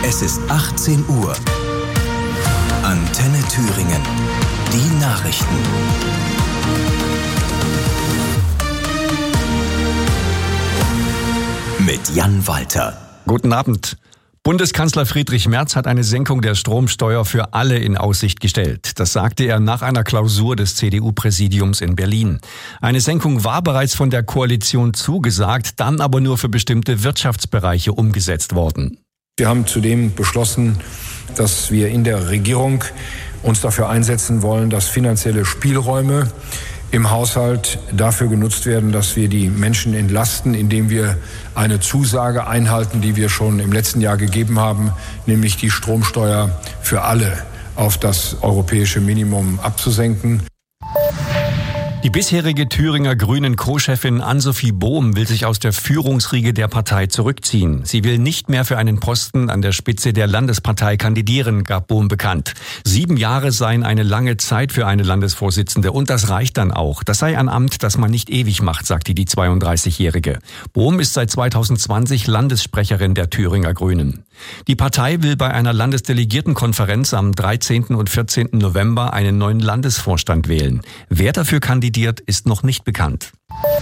Es ist 18 Uhr. Antenne Thüringen. Die Nachrichten. Mit Jan Walter. Guten Abend. Bundeskanzler Friedrich Merz hat eine Senkung der Stromsteuer für alle in Aussicht gestellt. Das sagte er nach einer Klausur des CDU-Präsidiums in Berlin. Eine Senkung war bereits von der Koalition zugesagt, dann aber nur für bestimmte Wirtschaftsbereiche umgesetzt worden. Wir haben zudem beschlossen, dass wir in der Regierung uns dafür einsetzen wollen, dass finanzielle Spielräume im Haushalt dafür genutzt werden, dass wir die Menschen entlasten, indem wir eine Zusage einhalten, die wir schon im letzten Jahr gegeben haben, nämlich die Stromsteuer für alle auf das europäische Minimum abzusenken. Die bisherige Thüringer Grünen Co-Chefin Ann-Sophie Bohm will sich aus der Führungsriege der Partei zurückziehen. Sie will nicht mehr für einen Posten an der Spitze der Landespartei kandidieren, gab Bohm bekannt. 7 Jahre seien eine lange Zeit für eine Landesvorsitzende und das reicht dann auch. Das sei ein Amt, das man nicht ewig macht, sagte die 32-Jährige. Bohm ist seit 2020 Landessprecherin der Thüringer Grünen. Die Partei will bei einer Landesdelegiertenkonferenz am 13. und 14. November einen neuen Landesvorstand wählen. Wer dafür kandidiert, ist noch nicht bekannt.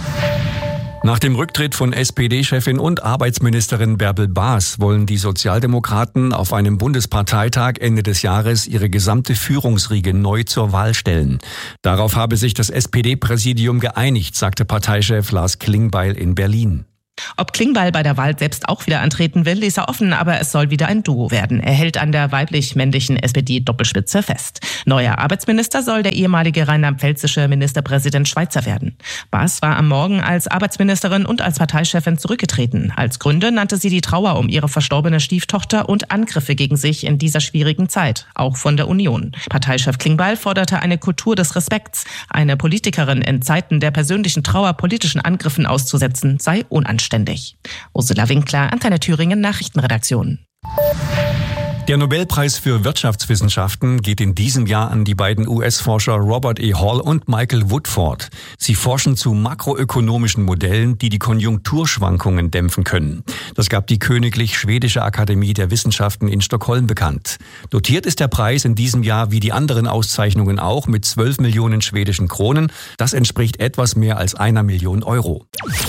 Nach dem Rücktritt von SPD-Chefin und Arbeitsministerin Bärbel Baas wollen die Sozialdemokraten auf einem Bundesparteitag Ende des Jahres ihre gesamte Führungsriege neu zur Wahl stellen. Darauf habe sich das SPD-Präsidium geeinigt, sagte Parteichef Lars Klingbeil in Berlin. Ob Klingbeil bei der Wahl selbst auch wieder antreten will, ließ er offen, aber es soll wieder ein Duo werden. Er hält an der weiblich-männlichen SPD-Doppelspitze fest. Neuer Arbeitsminister soll der ehemalige rheinland-pfälzische Ministerpräsident Schweizer werden. Baas war am Morgen als Arbeitsministerin und als Parteichefin zurückgetreten. Als Gründe nannte sie die Trauer um ihre verstorbene Stieftochter und Angriffe gegen sich in dieser schwierigen Zeit, auch von der Union. Parteichef Klingbeil forderte eine Kultur des Respekts. Eine Politikerin in Zeiten der persönlichen Trauer politischen Angriffen auszusetzen, sei unanständig. Ursula Winkler, Antenne Thüringen, Nachrichtenredaktion. Der Nobelpreis für Wirtschaftswissenschaften geht in diesem Jahr an die beiden US-Forscher Robert E. Hall und Michael Woodford. Sie forschen zu makroökonomischen Modellen, die die Konjunkturschwankungen dämpfen können. Das gab die Königlich Schwedische Akademie der Wissenschaften in Stockholm bekannt. Dotiert ist der Preis in diesem Jahr wie die anderen Auszeichnungen auch mit 12 Millionen schwedischen Kronen. Das entspricht etwas mehr als 1 Million Euro.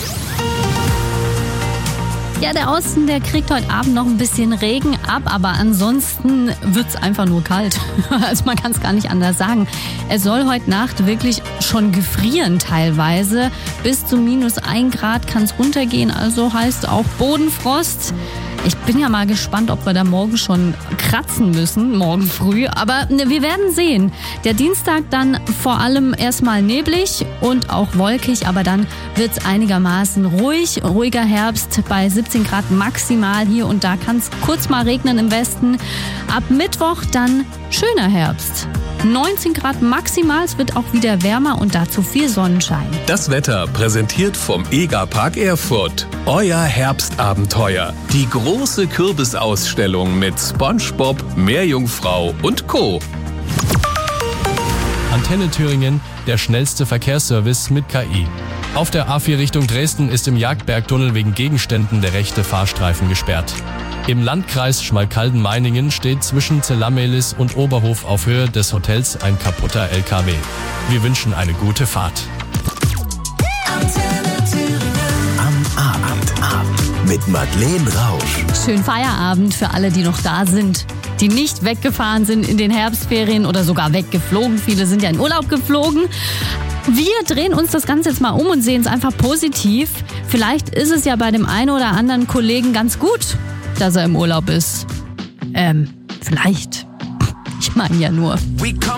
Ja, der Osten, der kriegt heute Abend noch ein bisschen Regen ab, aber ansonsten wird's einfach nur kalt. Also man kann es gar nicht anders sagen. Es soll heute Nacht wirklich schon gefrieren teilweise. Bis zu -1 Grad kann es runtergehen, also heißt auch Bodenfrost. Ich bin ja mal gespannt, ob wir da morgen schon kratzen müssen, morgen früh. Aber wir werden sehen. Der Dienstag dann vor allem erstmal neblig und auch wolkig, aber dann wird's einigermaßen ruhig. Ruhiger Herbst bei 17 Grad maximal. Hier und da kann es kurz mal regnen im Westen. Ab Mittwoch dann schöner Herbst. 19 Grad maximal, es wird auch wieder wärmer und dazu viel Sonnenschein. Das Wetter präsentiert vom EGA-Park Erfurt. Euer Herbstabenteuer. Die große Kürbisausstellung mit SpongeBob, Meerjungfrau und Co. Antenne Thüringen, der schnellste Verkehrsservice mit KI. Auf der A4 Richtung Dresden ist im Jagdbergtunnel wegen Gegenständen der rechte Fahrstreifen gesperrt. Im Landkreis Schmalkalden-Meiningen steht zwischen Zellamelis und Oberhof auf Höhe des Hotels ein kaputter LKW. Wir wünschen eine gute Fahrt. Am Abend mit Madeleine Rausch. Schönen Feierabend für alle, die noch da sind, die nicht weggefahren sind in den Herbstferien oder sogar weggeflogen. Viele sind ja in Urlaub geflogen. Wir drehen uns das Ganze jetzt mal um und sehen es einfach positiv. Vielleicht ist es ja bei dem einen oder anderen Kollegen ganz gut, dass er im Urlaub ist. Vielleicht. Ich meine ja nur.